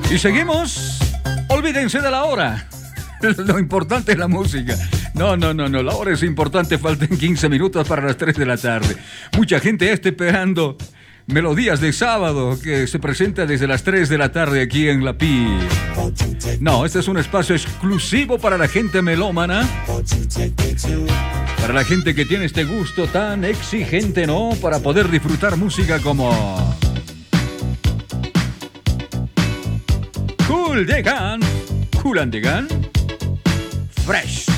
Y seguimos. Olvídense de la hora. Lo importante es la música. No, la hora es importante. Faltan 15 minutos para las 3 de la tarde. Mucha gente está esperando Melodías de Sábado, que se presenta desde las 3 de la tarde aquí en La Pi. No, este es un espacio exclusivo para la gente melómana, para la gente que tiene este gusto tan exigente, ¿no? Para poder disfrutar música como Cool and the Gang, Fresh.